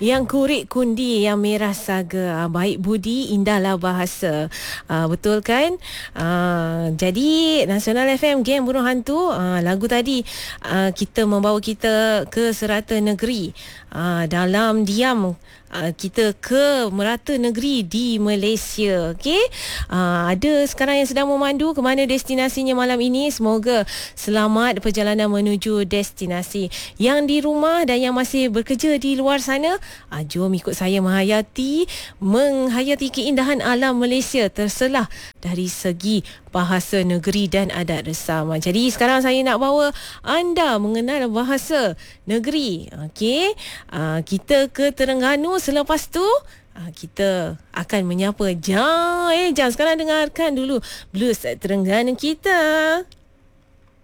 Yang kurik kundi, yang merah saga, baik budi, indahlah bahasa. Betul kan? Jadi Nasional FM Geng Burung Hantu, lagu tadi kita membawa kita ke serata negeri. Dalam diam kita ke merata negeri di Malaysia. Okey, ada sekarang yang sedang memandu ke mana destinasinya malam ini. Semoga selamat perjalanan menuju destinasi. Yang di rumah dan yang masih bekerja di luar sana, jom ikut saya menghayati keindahan alam Malaysia terselah dari segi bahasa negeri dan adat resam. Jadi sekarang saya nak bawa anda mengenal bahasa negeri. Okey, kita ke Terengganu. Selepas tu kita akan menyapa Jam. Sekarang dengarkan dulu blues Terengganu kita.